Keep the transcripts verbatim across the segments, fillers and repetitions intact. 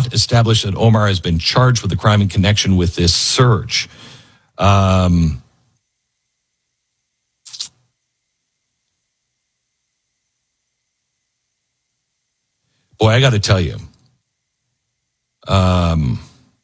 not establish that Omar has been charged with a crime in connection with this search. Um, boy, I got to tell you, um,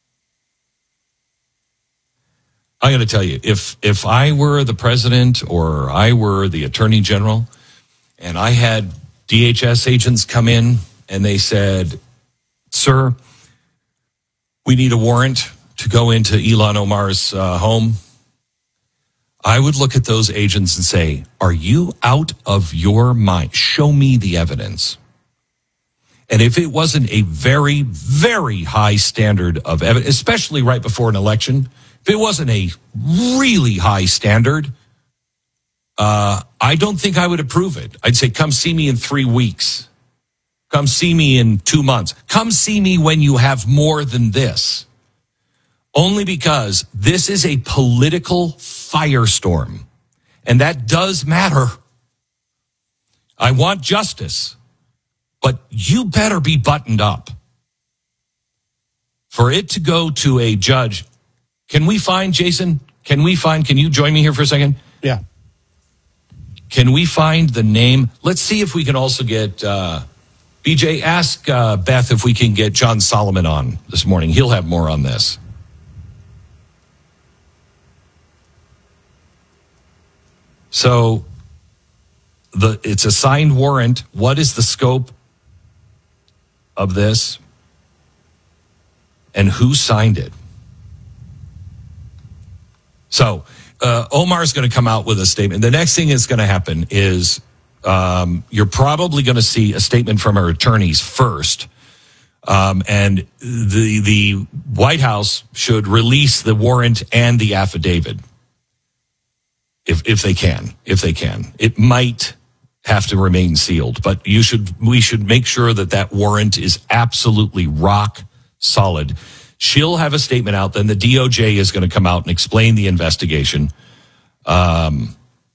I got to tell you, if if I were the president or I were the attorney general and I had D H S agents come in and they said, sir, we need a warrant to go into Ilhan Omar's uh, home, I would look at those agents and say, are you out of your mind? Show me the evidence. And if it wasn't a very, very high standard of evidence, especially right before an election, if it wasn't a really high standard, uh, I don't think I would approve it. I'd say, come see me in three weeks. Come see me in two months. Come see me when you have more than this. Only because this is a political firestorm. And that does matter. I want justice. But you better be buttoned up. For it to go to a judge, can we find, Jason, can we find, can you join me here for a second? Yeah. Can we find the name? Let's see if we can also get, uh, B J, ask uh, Beth if we can get John Solomon on this morning. He'll have more on this. So the it's a signed warrant. What is the scope of this? And who signed it? So uh, Omar's going to come out with a statement. The next thing that's going to happen is um, you're probably going to see a statement from her attorneys first. Um, and the the White House should release the warrant and the affidavit. If if they can, if they can. It might have to remain sealed, but you should we should make sure that that warrant is absolutely rock solid. She'll have a statement out, then the D O J is going to come out and explain the investigation. Um,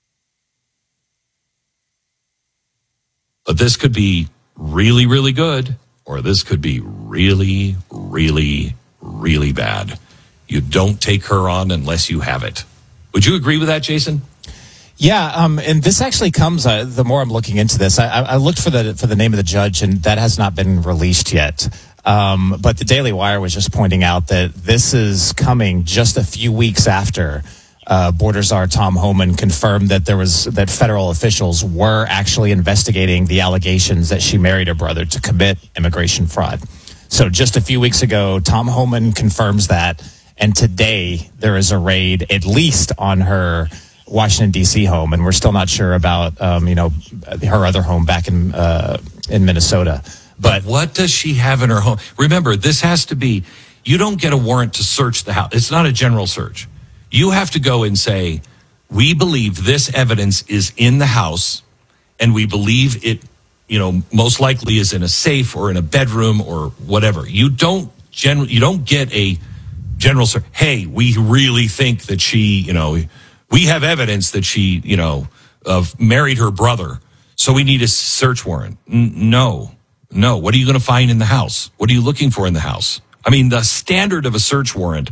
but this could be really, really good, or this could be really, really, really bad. You don't take her on unless you have it. Would you agree with that, Jason? Yeah, um, and this actually comes, uh, the more I'm looking into this, I, I looked for the for the name of the judge, and that has not been released yet. Um, but the Daily Wire was just pointing out that this is coming just a few weeks after uh, border czar Tom Homan confirmed that there was that federal officials were actually investigating the allegations that she married her brother to commit immigration fraud. So just a few weeks ago, Tom Homan confirms that. And today there is a raid, at least on her Washington, D C home. And we're still not sure about, um, you know, her other home back in uh, in Minnesota. But, but what does she have in her home? Remember, this has to be, you don't get a warrant to search the house. It's not a general search. You have to go and say, we believe this evidence is in the house, and we believe it, you know, most likely is in a safe or in a bedroom or whatever. You don't generally, you don't get a general search. Hey, we really think that she, you know, we have evidence that she, you know, of married her brother, so we need a search warrant. N- no, no. What are you going to find in the house? What are you looking for in the house? I mean, the standard of a search warrant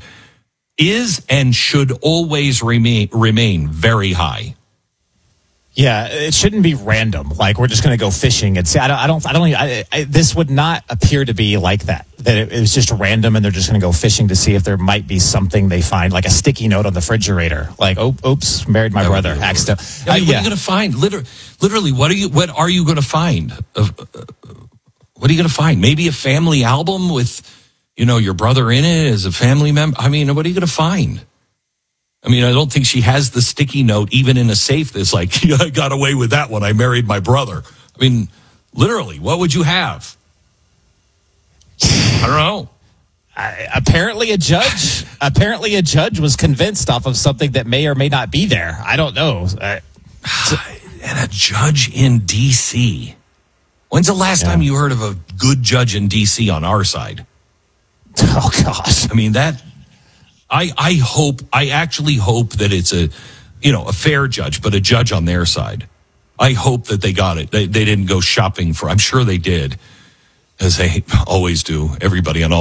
is and should always remain remain very high. Yeah, it shouldn't be random. Like, we're just going to go fishing and see. I don't. I don't. I don't. I, I, this would not appear to be like that. That it, it was just random, and they're just going to go fishing to see if there might be something they find, like a sticky note on the refrigerator. Like, oh, oops, married my that brother. Accident. I mean, uh, what yeah. are you going to find? Literally, literally, what are you? What are you going to find? Uh, uh, what are you going to find? Maybe a family album with, you know, your brother in it as a family member. I mean, what are you going to find? I mean, I don't think she has the sticky note even in a safe that's like, yeah, I got away with that one. I married my brother. I mean, literally, what would you have? I don't know. I, apparently a judge, apparently a judge was convinced off of something that may or may not be there. I don't know. Uh, so, and a judge in D C. When's the last yeah. time you heard of a good judge in D C on our side? Oh, gosh. I mean, that... I, I hope, I actually hope that it's a, you know, a fair judge, but a judge on their side. I hope that they got it. They, they didn't go shopping for, I'm sure they did, as they always do, everybody on all